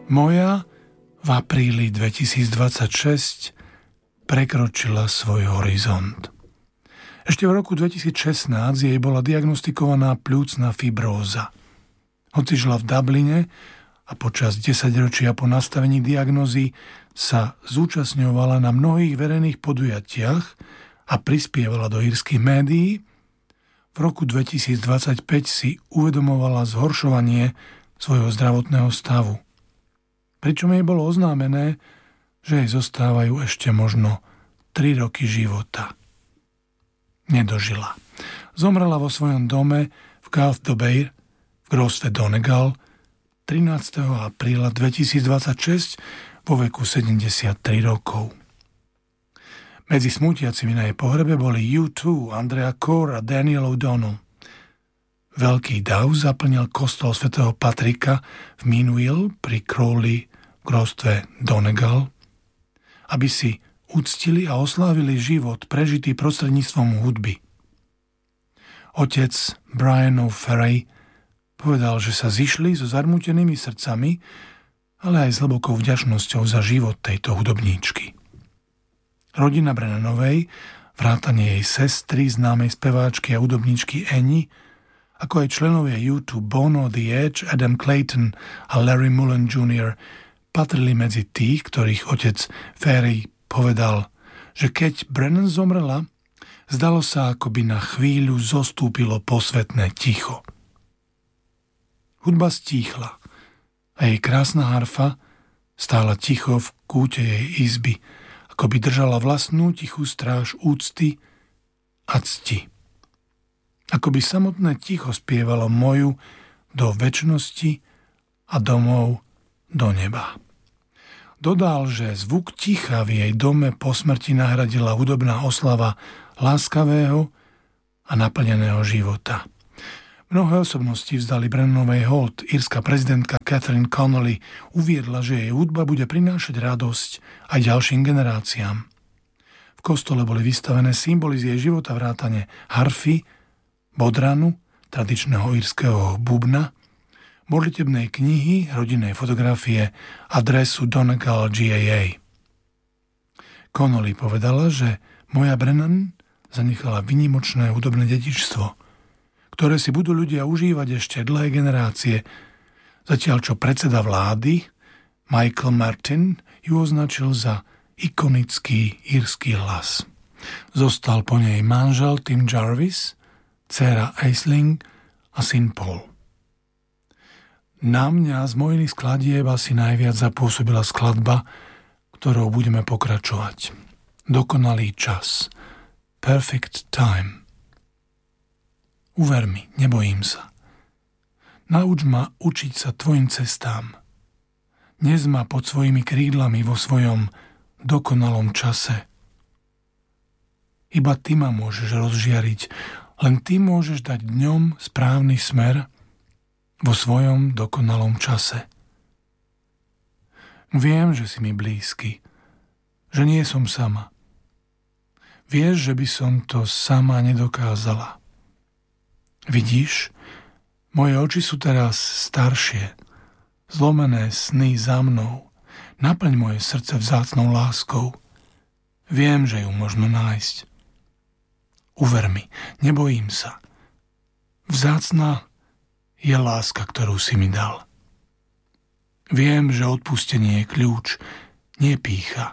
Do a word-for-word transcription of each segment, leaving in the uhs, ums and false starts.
Moja v apríli dvetisícdvadsaťšesť prekročila svoj horizont. Ešte v roku dvetisícšestnásť jej bola diagnostikovaná pľúcna fibróza. Hoci žila v Dubline a počas desaťročia po nastavení diagnózy sa zúčastňovala na mnohých verejných podujatiach a prispievala do írskych médií, v roku dvetisícdvadsaťpäť si uvedomovala zhoršovanie svojho zdravotného stavu. Pričom jej bolo oznámené, že jej zostávajú ešte možno tri roky života. Nedožila. Zomrela vo svojom dome v Garth-do-Beir v gróstve Donegal trinásteho apríla dvetisícdvadsaťšesť vo veku sedemdesiattri rokov. Medzi smútiacimi na jej pohrebe boli ú dva, Andrea Corr a Daniel O'Donnell. Veľký dav zaplnil kostol svätého Patrika v Meanwheel pri Crowley v gróstve Donegal, aby si uctili a oslávili život prežitý prostredníctvom hudby. Otec Brian O'Ferray povedal, že sa zišli so zarmútenými srdcami, ale aj s hlbokou vďačnosťou za život tejto hudobníčky. Rodina Brennanovej, vrátane jej sestry, známej speváčky a hudobníčky Annie, ako aj členovia ú dva Bono, The Edge, Adam Clayton a Larry Mullen junior patrili medzi tých, ktorých otec Ferry povedal, že keď Brennan zomrela, zdalo sa, ako by na chvíľu zostúpilo posvetné ticho. Hudba stíchla a jej krásna harfa stála ticho v kúte jej izby, ako by držala vlastnú tichú stráž úcty a cti. Ako by samotné ticho spievalo moju do večnosti a domov do neba. Dodal, že zvuk ticha v jej dome po smrti nahradila hudobná oslava láskavého a naplneného života. Mnohé osobnosti vzdali Brennanovej hold. Írska prezidentka Catherine Connolly uviedla, že jej hudba bude prinášať radosť aj ďalším generáciám. V kostole boli vystavené symboly z jej života vrátane harfy, bodranu, tradičného írskeho bubna, modlitebnej knihy, rodinnej fotografie a dresu Donegal gé á á. Connolly povedala, že moja Brennan zanechala vynimočné hudobné dedičstvo, ktoré si budú ľudia užívať ešte dlhé generácie, zatiaľ čo predseda vlády Michael Martin ju označil za ikonický írsky hlas. Zostal po nej manžel Tim Jarvis, dcéra Aisling a syn Paul. Na mňa z mojich skladieb asi najviac zapôsobila skladba, ktorou budeme pokračovať. Dokonalý čas. Perfect time. Uver mi, nebojím sa. Nauč ma učiť sa tvojim cestám. Nes ma pod svojimi krídlami vo svojom dokonalom čase. Iba ty ma môžeš rozžiariť, len ty môžeš dať dňom správny smer vo svojom dokonalom čase. Viem, že si mi blízky, že nie som sama. Vieš, že by som to sama nedokázala. Vidíš, moje oči sú teraz staršie, zlomené sny za mnou. Naplň moje srdce vzácnou láskou. Viem, že ju možno nájsť. Uver mi, nebojím sa. Vzácna je láska, ktorú si mi dal. Viem, že odpustenie je kľúč, nie pýcha.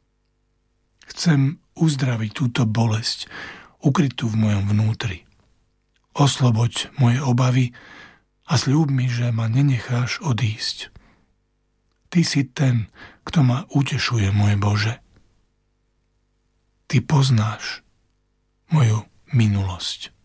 Chcem uzdraviť túto bolesť, ukrytú v mojom vnútri. Osloboď moje obavy a sľúb mi, že ma nenecháš odísť. Ty si ten, kto ma utešuje, môj Bože. Ty poznáš moju minulosť.